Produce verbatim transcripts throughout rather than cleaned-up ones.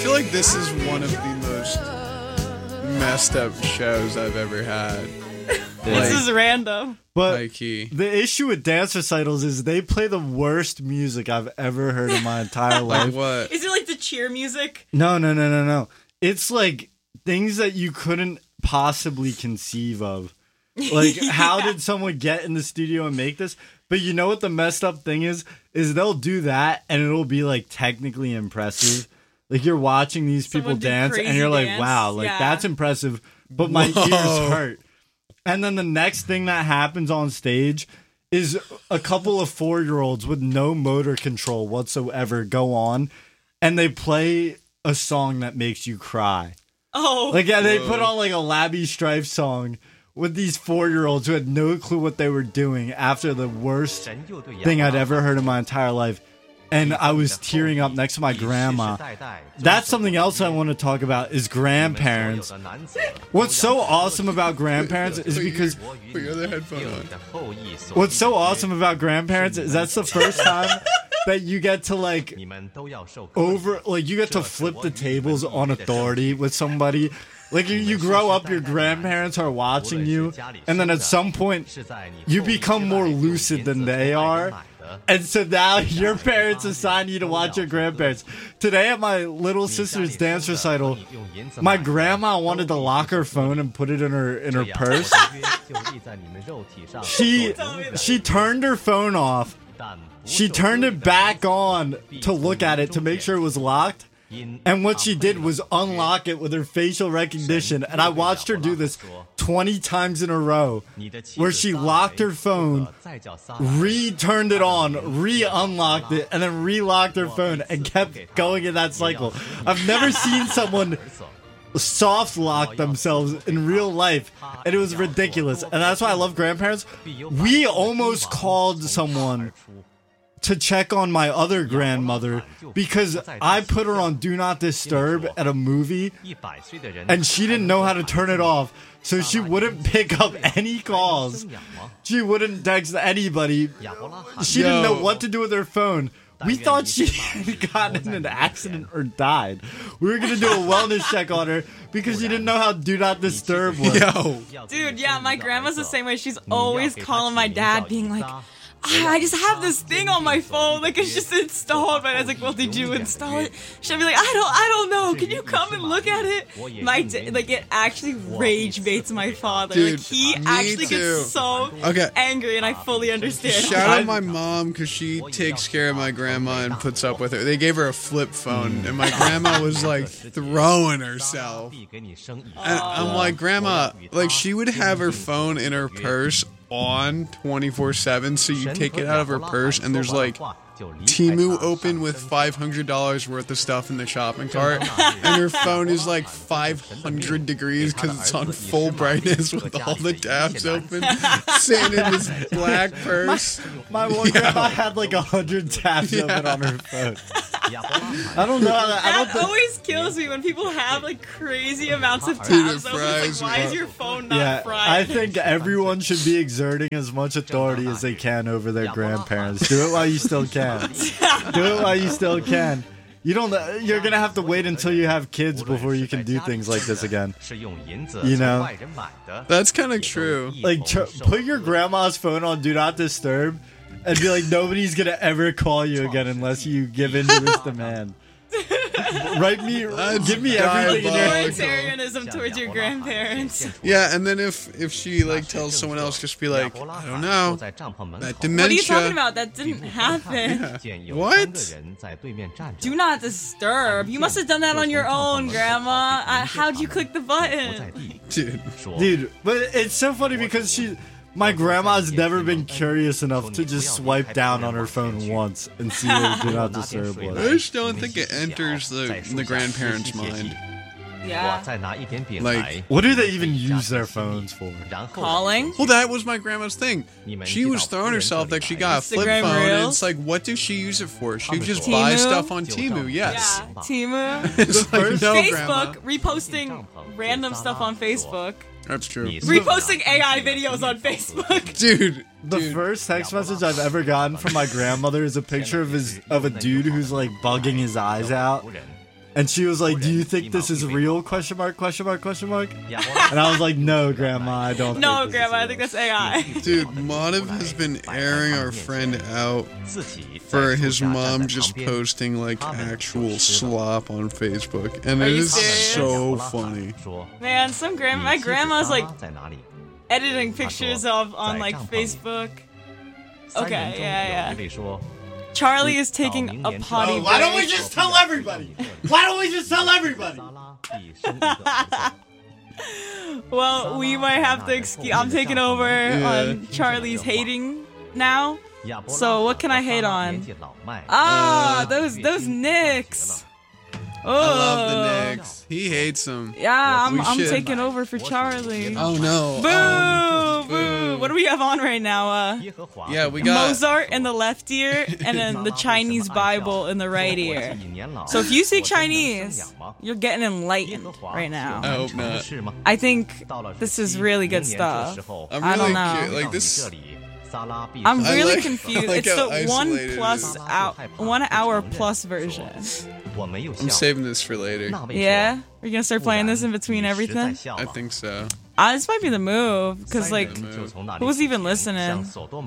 feel like this is one of the most messed up shows I've ever had. This is random. But High key. the issue with dance recitals is they play the worst music I've ever heard in my entire Like life. what? Is it like the cheer music? No, no, no, no, no. It's like things that you couldn't possibly conceive of. Like, how did someone get in the studio and make this? But you know what the messed up thing is? Is they'll do that and it'll be like technically impressive. Like you're watching these people Someone do dance and crazy you're like, dance. wow, like Yeah. that's impressive. But my Whoa. ears hurt. And then the next thing that happens on stage is a couple of four-year-olds with no motor control whatsoever go on and they play a song that makes you cry. Oh. Like, yeah, they Whoa. put on like a Labby Strife song with these four-year-olds who had no clue what they were doing after the worst thing I'd ever heard in my entire life. And I was tearing up next to my grandma. That's something else I want to talk about is grandparents. What's so awesome about grandparents is Put your- because put your other headphone on. what's so awesome about grandparents is that's the first time that you get to like over like you get to flip the tables on authority with somebody. Like you, you grow up, your grandparents are watching you, and then at some point you become more lucid than they are. And so now your parents assign you to watch your grandparents. Today at my little sister's dance recital, my grandma wanted to lock her phone and put it in her in her purse. She she turned her phone off. She turned it back on to look at it to make sure it was locked. And what she did was unlock it with her facial recognition. And I watched her do this twenty times in a row, where she locked her phone, re-turned it on, re-unlocked it, and then re-locked her phone and kept going in that cycle. I've never seen someone soft lock themselves in real life, and it was ridiculous. And that's why I love grandparents. We almost called someone to check on my other grandmother because I put her on Do Not Disturb at a movie and she didn't know how to turn it off, so she wouldn't pick up any calls. She wouldn't text anybody. She didn't know what to do with her phone. We thought she had gotten in an accident or died. We were going to do a wellness check on her because she didn't know how Do Not Disturb was. Yo. Dude, yeah, my grandma's the same way. She's always calling my dad, being like, "Ah, I just have this thing on my phone, like it's just installed." But I was like, "Well, did you install it?" She'll be like, "I don't, I don't know. Can you come and look at it?" My da- like it actually rage baits my father. Dude, like he me actually too. gets so Okay. angry, and I fully understand. Shout out my mom because she takes care of my grandma and puts up with her. They gave her a flip phone, and my grandma was like throwing herself. And I'm like, Grandma, like she would have her phone in her purse on twenty-four seven, so you take it out of her purse and there's like Temu open with five hundred dollars worth of stuff in the shopping cart, and her phone is like five hundred degrees because it's on full brightness with all the tabs open, sitting in this black purse. My one grandma had like a hundred tabs open on her phone. I don't know. I That don't think. always kills me when people have like crazy amounts of Dude, tabs it open. It's fries like, why me is up. your phone not Yeah, fried? I think everyone should be exerting as much authority as they can over their grandparents. Do it while you still can. Do it while you still can. You don't. You're gonna have to wait until you have kids before you can do things like this again. You know, That's kind of true. like tr- put your grandma's phone on Do Not Disturb, and be like, nobody's gonna ever call you again unless you give in to this demand. Write me, give me everything in your. diabolical. Authoritarianism towards your grandparents. Yeah, and then if if she like tells someone else, just be like, I don't know, that What are you dementia. talking about? That didn't happen. What? Do not disturb. You must have done that on your own, Grandma. Uh, how'd you click the button? Dude, Dude, but it's so funny because she, my grandma's never been curious enough to just swipe down on her phone once and see what Do Not Disturb I was. just don't think it enters the the grandparents' mind. Yeah. Like, What do they even use their phones for? Calling? well, that was my grandma's thing. She was throwing herself that she got a flip Instagram phone, and Reels? it's like, what does she use it for? She just Temu? buys stuff on Temu. Yes. Yeah. Timu. It's like, no, Facebook. grandma. Reposting random stuff on Facebook. That's true. Reposting A I videos on Facebook. Dude, The dude. first text message I've ever gotten from my grandmother is a picture of his of a dude who's like bugging his eyes out, And she was like, "Do you think this is real?" Question mark, question mark, question mark. And I was like, "No, Grandma, I don't No, think this Grandma, is I think that's A I. Dude, Motiv has been airing our friend out for his mom just posting like actual slop on Facebook, and it you is serious? so funny. Man, some grand my grandma's like editing pictures of on like Facebook. Okay, yeah, yeah. Charlie is taking a potty Oh, why don't we break. just tell everybody? Why don't we just tell everybody? Well, we might have to excuse. I'm taking over on Charlie's hating now. So what can I hate on? Ah, those those Knicks. Oh, I love the Knicks. He hates them. Yeah, I'm We I'm should. taking over for Charlie. Oh no. Boo, Um, boo. What do we have on right now? Uh, Yeah, we got Mozart in the left ear, and then the Chinese Bible in the right ear. So if you speak Chinese, you're getting enlightened right now. I hope not. I think this is really good stuff. I'm I really don't know. cu- like this. I'm I really like- confused. I like It's how the one isolated it plus is. out, one hour plus version. I'm saving this for later. Yeah, we're gonna start playing this in between everything. I think so. Uh, this might be the move, because like, who's even listening?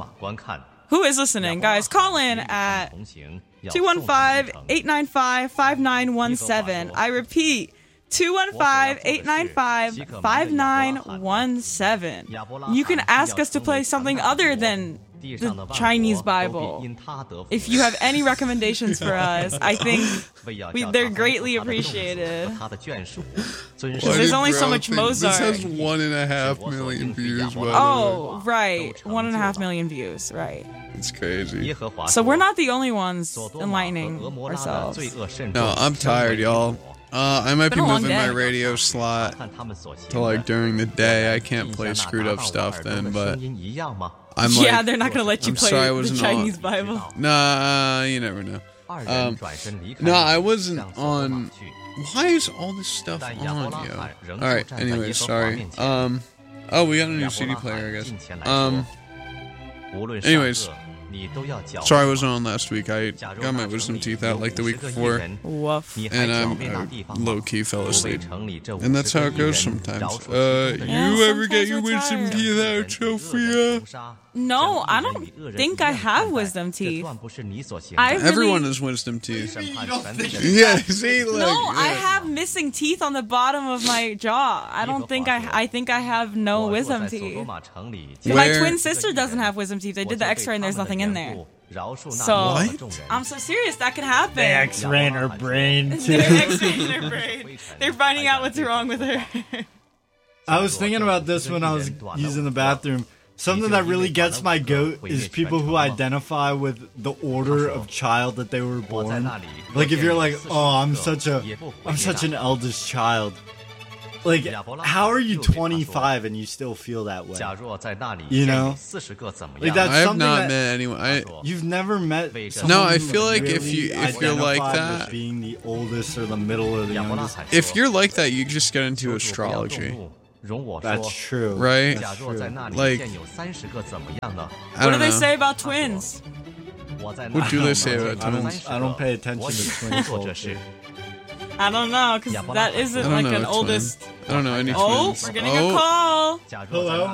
Who is listening, guys? Call in at two one five, eight nine five, five nine one seven. I repeat, two one five, eight nine five, five nine one seven. You can ask us to play something other than the Chinese Bible. If you have any recommendations for us, I think we, they're greatly appreciated. Why there's did only so Brown much think- Mozart. This has one and a half million views. By the way. Oh, right. One and a half million views, right. It's crazy. So we're not the only ones enlightening ourselves. No, I'm tired, y'all. Uh, I might Been be a long moving my day. radio slot to like during the day. I can't play screwed up stuff then, but I'm like, Yeah, they're not gonna let you I'm play sorry I the wasn't Chinese on- Bible. Nah, you never know. Um, no, I wasn't on. Why is all this stuff on, yo? All right. Anyway, sorry. Um. Oh, we got a new C D player, I guess. Um. Anyways, sorry I wasn't on last week. I got my wisdom teeth out like the week before, Woof. and I'm I low key fell asleep. And that's how it goes sometimes. Uh, Yeah, you ever get sometimes your we're wisdom tired. teeth out, Sophia? No, I don't think I have wisdom teeth. I really, Everyone has wisdom teeth. Yeah, see, like, No, I yeah. have missing teeth on the bottom of my jaw. I don't think I. I think I have no wisdom teeth. My Where- twin sister doesn't have wisdom teeth. They did the X-ray and there's nothing in there. So What? I'm so serious. That can happen. They X-ray her brain too. They're X-raying her brain. They're finding out what's wrong with her. I was thinking about this when I was using the bathroom. Something that really gets my goat is people who identify with the order of child that they were born. Like if you're like, oh, I'm such a, I'm such an eldest child. Like, how are you twenty-five and you still feel that way? You know? Like that's I have something not that met anyone. I you've never met. Someone No, I who feel like if really you- if you're like identified that- with being the oldest or the middle or the youngest. if you're like that, you just get into astrology, That's true. right? That's true. Like, I What don't do they know. say about twins? What do they say about I twins? don't, I don't pay attention to twin culture. I don't know, because that I isn't don't like know an a twin. oldest. I don't know any Oh, twins. we're getting oh, a call. Hello?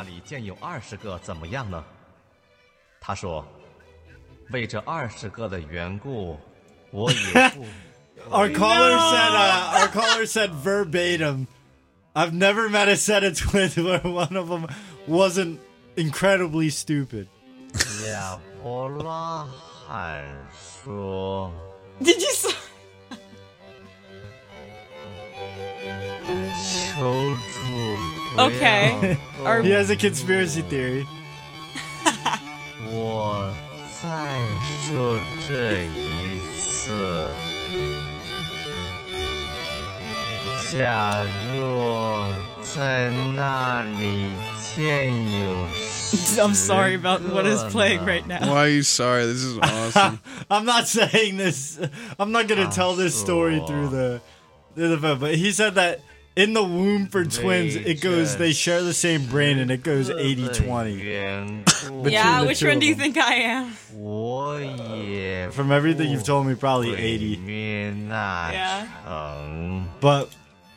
他说：“为这二十个的缘故，我也不 Our caller said, uh, our caller said verbatim, I've never met a set of twins where one of them wasn't incredibly stupid. 亚伯拉罕说。” Did you say? 求主不要 Okay. Our, He has a conspiracy theory. 我再说这一次，假若在那里见有 I'm sorry about what is playing right now. why are you sorry? This is awesome. I'm not saying this. I'm not gonna tell this story through the through the phone. But he said that in the womb for twins, it goes, they share the same brain, and it goes eighty twenty. Yeah, which one do you think I am? From everything you've told me, probably eighty. Yeah. But,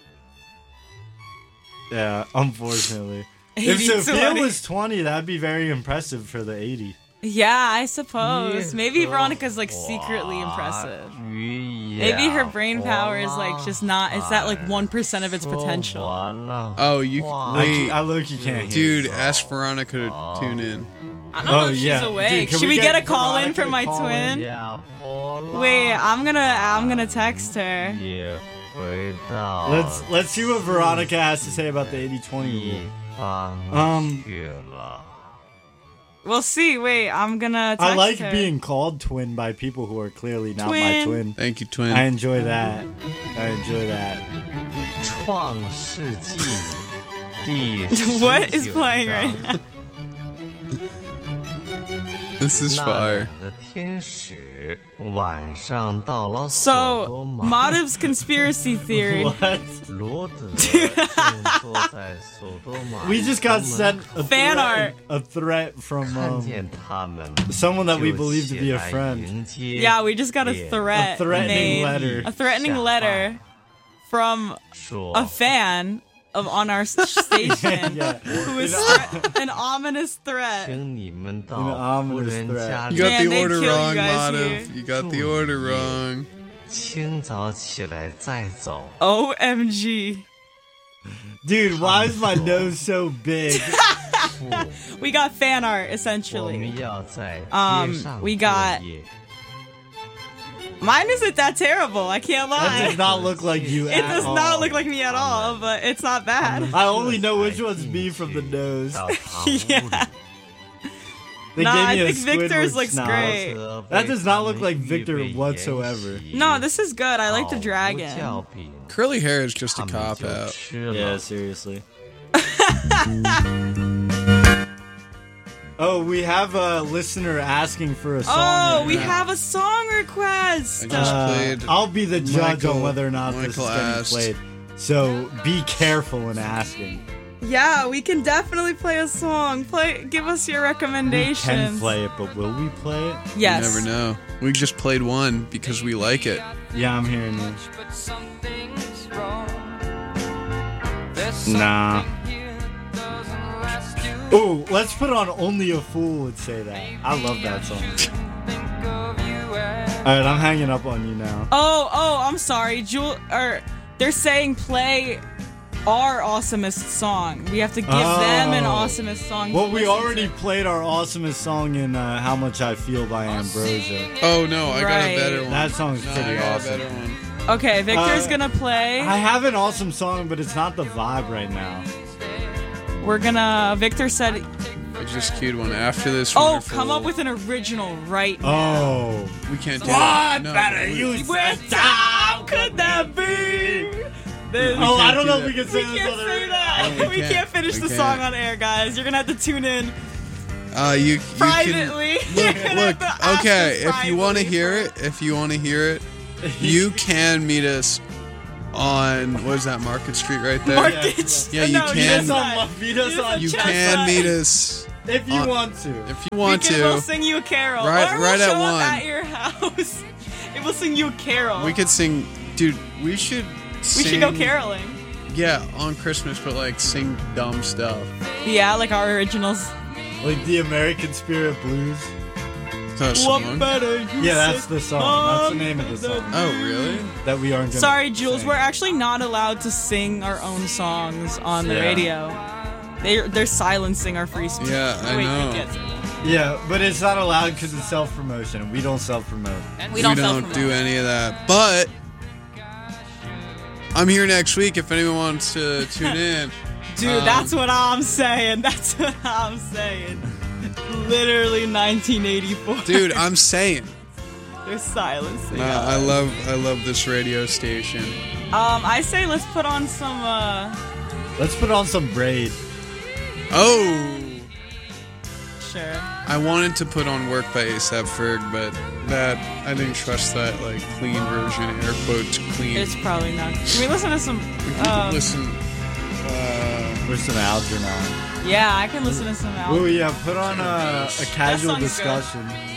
yeah, unfortunately. If Sophia was twenty, that'd be very impressive for the eighty. Yeah, I suppose. Maybe Veronica's like secretly impressive. Maybe her brain power is like just not, it's at like one percent of its potential. Oh, you wait. I, I look, you can't Dude, ask Veronica to tune in. I don't know Oh, if she's yeah. awake. Dude, Should we we get, get a call in Veronica from my to call twin? in? Wait, I'm gonna I'm gonna text her. Let's let's see what Veronica has to say about the eighty twenty rule. Um, We'll see. Wait, I'm gonna text I like her. being called twin by people who are clearly not my Twin. twin. Thank you, twin. I enjoy that. I enjoy that. What is playing right now? This is fire. So, Madhav's conspiracy theory. What? We just got sent a Fan threat, art. a threat from um, someone that we believe to be a friend. Yeah, we just got a threat. A threatening made- letter. A threatening letter from a fan of on our s- station Yeah. who is thre- an ominous threat. An ominous threat. You got Man, the they'd order kill you wrong, guys Madhav. here. You got the order wrong. O M G. Dude, why is my nose so big? We got fan art, essentially. Um, we got- Mine isn't that terrible, I can't lie. That does not look like you It at does all. not look like me at all, but it's not bad. I only know which one's me from the nose. Yeah. They Nah, gave I me a think Victor's Squidward looks snout. great. That does not look like Victor whatsoever. No, this is good. I like the dragon. Curly hair is just a cop out. Yeah, seriously. Oh, we have a listener asking for a song. Oh, right we now. have a song request. I just Uh, played. I'll be the judge Michael- on whether or not this is Michael getting asked. played. So be careful in asking. Yeah, we can definitely play a song. Play, give us your We recommendations. can play it, but will we play it? Yes. You never know. We just played one because we like it. Yeah, I'm hearing you. Nah. Ooh, let's put on Only a Fool Would Say That. I love that song. Alright, I'm hanging up on you now. Oh, oh, I'm sorry, Jewel. Or they're saying play our awesomest song. We have to give them an Oh. awesomest song. Well, to we listen already to. played our awesomest song in uh, How Much I Feel by Ambrosia. Oh no, I got Right. a better one. That song's No, pretty I got awesome. a better one. Okay, Victor's Uh, gonna play. I have an awesome song, but it's not the vibe right now. We're gonna. Victor said, I just queued one after this. "Oh, wonderful- come up with an original right now." Oh. We can't do What that. No, better we- use What time could that be? There's- Oh, I can't don't do know if that. we can we say this can't on the say radio. that. No, we, we can't. can't. finish We the can't. song on air, guys. You're gonna have to tune in Uh, you, you privately. Can, You're look, gonna look. have to ask Okay, us if you want to privately hear for- it, if you want to hear it, you can meet us on what is that Market Street right there? Market. Yeah, you no, can- Meet us Chestnut. on, meet us Meet us on on You Chestnut. can meet us if you on- want to. if you We want can, we'll to. sing you a carol. Right- or we'll right at show up one. at your house. It will sing you a carol. We could sing, dude. We should. We Sing, should go caroling. Yeah, on Christmas, but like sing dumb stuff. Yeah, like our originals. Like the American Spirit Blues. Is that a song? better you Yeah, that's say the song. That's the name of the song. Oh, really? That we aren't gonna Sorry, Jules. sing. We're actually not allowed to sing our own songs on the Yeah. radio. They're they're silencing our free speech. Yeah, I Wait, know. He gets it. Yeah, but it's not allowed because it's self-promotion, and we don't self-promote. We don't, we don't self-promote. do any of that. But I'm here next week if anyone wants to tune in. Dude, Um, that's what I'm saying. That's what I'm saying. Literally nineteen eighty-four. Dude, I'm saying. They're silencing. Uh, us. I love I love this radio station. Um, I say let's put on some. uh Let's put on some Braid. Oh, Sure. I wanted to put on Work by ASAP Ferg, but that I didn't trust that like clean version, air quotes clean. It's probably not. Can we listen to some? We could Um, listen. Uh, Listen to Algernon. yeah, I can listen to some albums. Oh yeah, put on a, a casual song's good. discussion.